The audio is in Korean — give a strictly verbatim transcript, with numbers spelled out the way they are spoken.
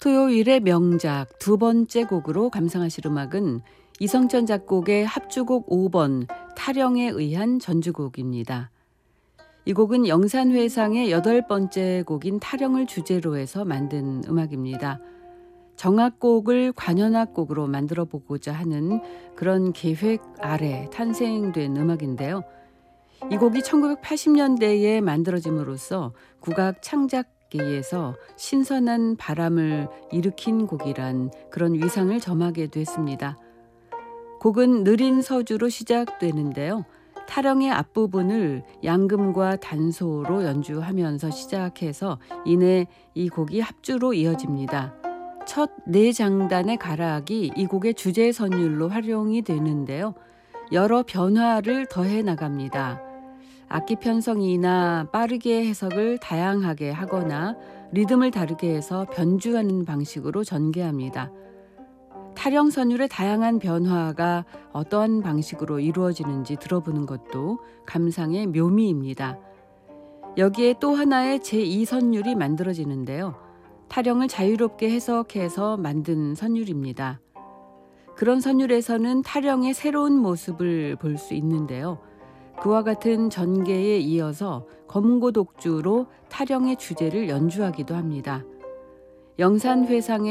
토요일의 명작 두 번째 곡으로 감상하실 음악은 이성천 작곡의 합주곡 오 번 타령에 의한 전주곡입니다. 이 곡은 영산회상의 여덟 번째 곡인 타령을 주제로 해서 만든 음악입니다. 정악곡을 관현악곡으로 만들어 보고자 하는 그런 계획 아래 탄생된 음악인데요. 이 곡이 천구백팔십 년대에 만들어짐으로써 국악 창작계에서 신선한 바람을 일으킨 곡이란 그런 위상을 점하게 됐습니다. 곡은 느린 서주로 시작되는데요. 타령의 앞부분을 양금과 단소로 연주하면서 시작해서 이내 이 곡이 합주로 이어집니다. 첫 네 장단의 가락이 이 곡의 주제 선율로 활용이 되는데요. 여러 변화를 더해 나갑니다. 악기 편성이나 빠르게 해석을 다양하게 하거나 리듬을 다르게 해서 변주하는 방식으로 전개합니다. 타령 선율의 다양한 변화가 어떠한 방식으로 이루어지는지 들어보는 것도 감상의 묘미입니다. 여기에 또 하나의 제이 선율이 만들어지는데요. 타령을 자유롭게 해석해서 만든 선율입니다. 그런 선율에서는 타령의 새로운 모습을 볼 수 있는데요. 그와 같은 전개에 이어서 검은고 독주로 타령의 주제를 연주하기도 합니다. 영산회상의